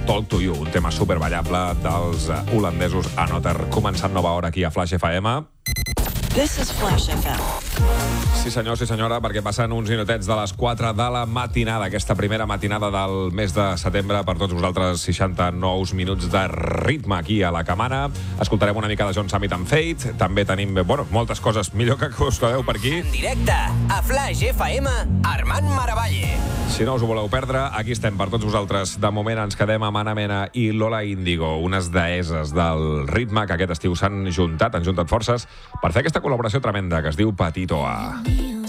Talk to You, un tema superballable dels holandesos Another, començant nova hora aquí a Flash FM. This is Flash FM. Sí senyor, sí senyora, perquè passen uns minutets de les 4 de la matinada, aquesta primera matinada del mes de setembre. Per tots vosaltres, 69 minuts de ritme aquí a la Camana. Escoltarem una mica de John Summit and Fate. També tenim, moltes coses millor que us quedeu per aquí. En directe, a Flash FM, Armand Maravalle. Si no us ho voleu perdre, aquí estem per tots vosaltres. De moment ens quedem amb Anna Mena i Lola Índigo, unes deeses del ritme que aquest estiu s'han juntat forces per fer aquesta col·laboració tremenda que es diu Petito A.